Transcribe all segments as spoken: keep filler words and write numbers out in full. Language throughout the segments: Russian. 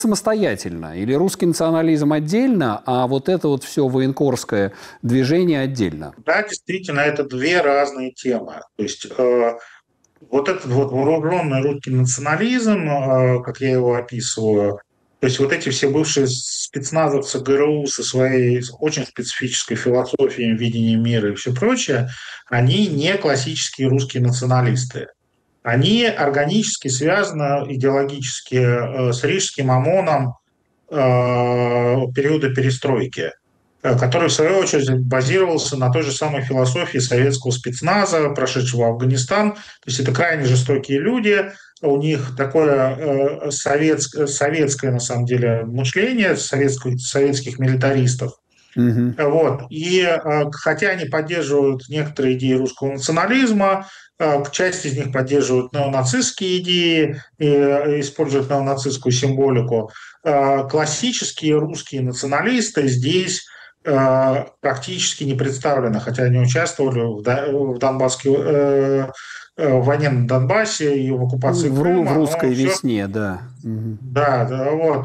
самостоятельно? Или русский национализм отдельно, а вот это вот все военкорское движение отдельно? Да, действительно, это две разные темы. То есть э, вот этот вот вооруженный русский национализм, э, как я его описываю, то есть вот эти все бывшие спецназовцы ГРУ со своей очень специфической философией, видением мира и все прочее, они не классические русские националисты. Они органически связаны идеологически э, с рижским ОМОНом э, периода перестройки, э, который, в свою очередь, базировался на той же самой философии советского спецназа, прошедшего Афганистан. То есть это крайне жестокие люди, у них такое э, советское, советское, на самом деле, мышление советских, советских милитаристов. Угу. Вот. И э, хотя они поддерживают некоторые идеи русского национализма, э, часть из них поддерживают неонацистские идеи и э, используют неонацистскую символику, э, классические русские националисты здесь э, практически не представлены, хотя они участвовали в, До- в Донбасской э, э, в войне на Донбассе и в оккупации В, ру- в Крыма, но русской все, весне, да. Мгм. да, да, вот.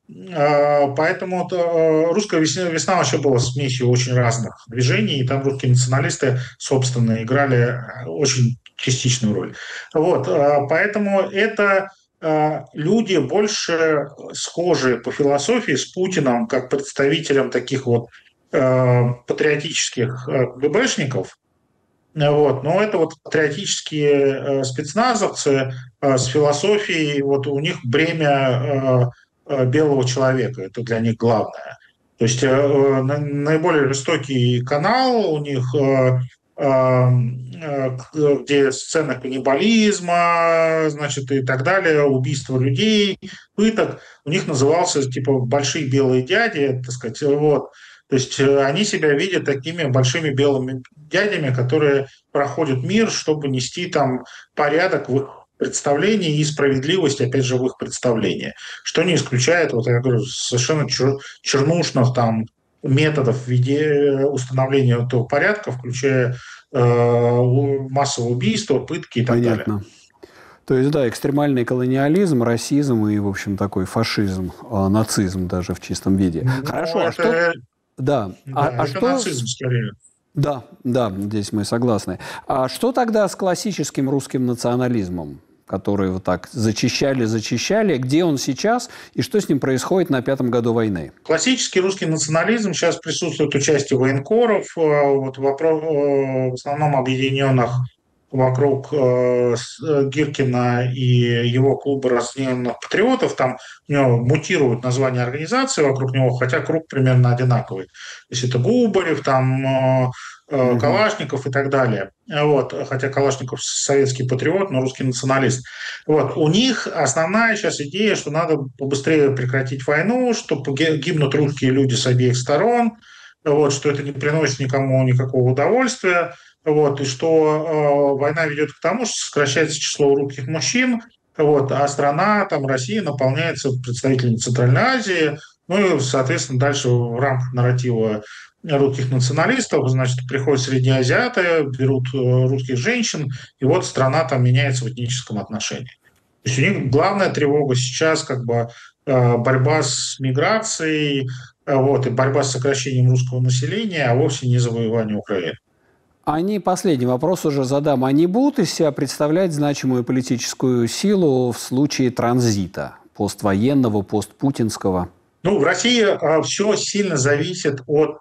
А, Поэтому вот, э, русская весна, весна вообще была смесью очень разных движений, и там русские националисты, собственно, играли э, очень частичную роль. Вот, а, поэтому это а, люди больше схожи по философии с Путиным, как представителем таких вот э, патриотических э, ГБшников. Вот. Но это вот патриотические э, спецназовцы э, с философией, вот у них бремя э, э, белого человека, это для них главное. То есть э, э, на- наиболее жестокий канал у них, э, э, э, где сцены каннибализма, значит, и так далее, убийства людей, пыток, у них назывался типа «Большие белые дяди», так сказать, вот. То есть э, они себя видят такими большими белыми дядями, которые проходят мир, чтобы нести там порядок в их представлении и справедливость, опять же, в их представлении. Что не исключает, вот я говорю, совершенно чер- чернушных там методов веде- установления этого порядка, включая э, у- массовое убийство, пытки и так далее. Понятно. То есть, да, экстремальный колониализм, расизм и, в общем, такой фашизм, а, нацизм даже в чистом виде. Ну, Хорошо, а что... это, Да, а, да, а это что... нацизм скорее. Да, да, здесь мы согласны. А что тогда с классическим русским национализмом, который вот так зачищали, зачищали? Где он сейчас и что с ним происходит на пятом году войны? Классический русский национализм сейчас присутствует участие военкоров, э, вот вопро- э, в основном объединенных вокруг э, с- э, Гиркина и его клуба разъединенных патриотов. Там у него мутируют название организации вокруг него, хотя круг примерно одинаковый. То есть это Губарев, там э, э, Мгм. Калашников и так далее. Вот. Хотя Калашников советский патриот, но русский националист. Вот. У них основная сейчас идея, что надо побыстрее прекратить войну, что гибнут русские люди с обеих сторон, вот, что это не приносит никому никакого удовольствия, вот, и что э, война ведет к тому, что сокращается число русских мужчин, вот, а страна, там, Россия, наполняется представителями Центральной Азии, ну и, соответственно, дальше в рамках нарратива русских националистов, значит, приходят среднеазиаты, берут э, русских женщин, и вот страна там меняется в этническом отношении. То есть у них главная тревога сейчас как бы э, борьба с миграцией, э, вот, и борьба с сокращением русского населения, а вовсе не завоевание Украины. Они, последний вопрос уже задам, они будут из себя представлять значимую политическую силу в случае транзита поствоенного, постпутинского? Ну, в России э, все сильно зависит от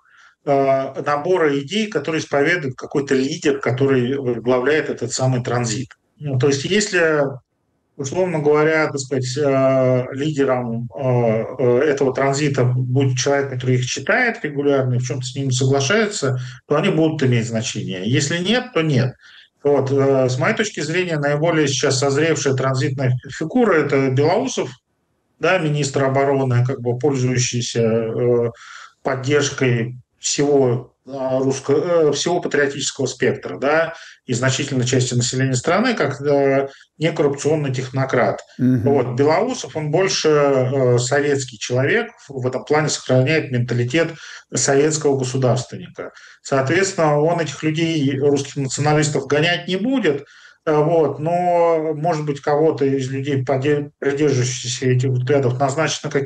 э, набора идей, которые исповедует какой-то лидер, который возглавляет этот самый транзит. Ну, то есть если, условно говоря, так сказать, э, лидером э, э, этого транзита будет человек, который их читает регулярно и в чем-то с ними соглашается, то они будут иметь значение. Если нет, то нет. Вот. э, С моей точки зрения, наиболее сейчас созревшая транзитная фигура – это Белоусов, да, министр обороны, как бы пользующийся э, поддержкой всего э, русско- э, всего патриотического спектра, да, и значительной части населения страны, как э, некоррупционный технократ. Мгм. Вот. Белоусов, он больше э, советский человек, в этом плане сохраняет менталитет советского государственника. Соответственно, он этих людей, русских националистов, гонять не будет, э, вот, но, может быть, кого-то из людей, придерживающихся этих взглядов, назначить на какие